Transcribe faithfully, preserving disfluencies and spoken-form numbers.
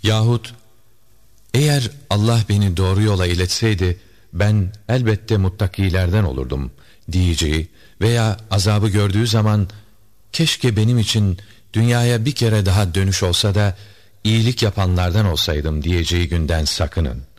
Yahut eğer Allah beni doğru yola iletseydi ben elbette muttakilerden olurdum diyeceği veya azabı gördüğü zaman keşke benim için dünyaya bir kere daha dönüş olsa da iyilik yapanlardan olsaydım diyeceği günden sakının.